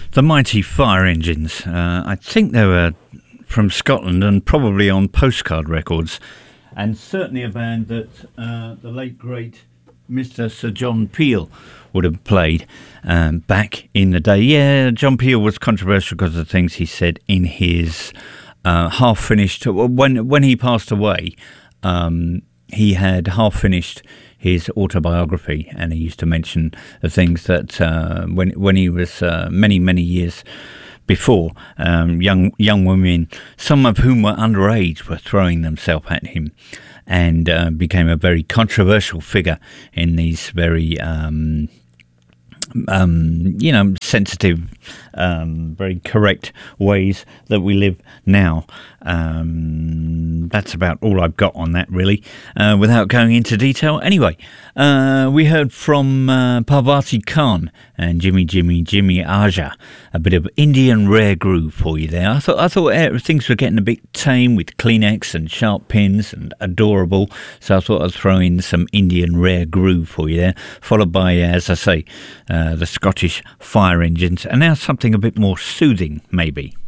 The Mighty Fire Engines. I think they were from Scotland and probably on Postcard Records, and certainly a band that the late great Mr. Sir John Peel would have played back in the day. Yeah, John Peel was controversial because of the things he said in his half-finished... When he passed away, he had half-finished his autobiography, and he used to mention the things that when he was many years before, young women, some of whom were underage, were throwing themselves at him, and became a very controversial figure in these very sensitive, very correct ways that we live now. That's about all I've got on that, really, without going into detail. Anyway, we heard from Parvati Khan and Jimmy Aja, a bit of Indian rare groove for you there. I thought things were getting a bit tame with Kleenex and sharp pins and adorable, so I thought I'd throw in some Indian rare groove for you there, followed by, as I say, the Scottish Fire Engines, and now something a bit more soothing, maybe.